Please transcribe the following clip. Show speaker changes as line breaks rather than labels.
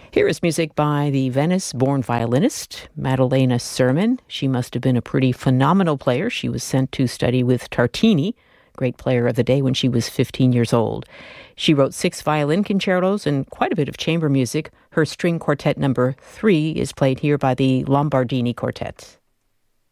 Here is music by the Venice-born violinist Maddalena Sermon. She must have been a pretty phenomenal player. She was sent to study with Tartini, great player of the day, when she was 15 years old. She wrote 6 violin concertos and quite a bit of chamber music. Her string quartet number 3 is played here by the Lombardini Quartet.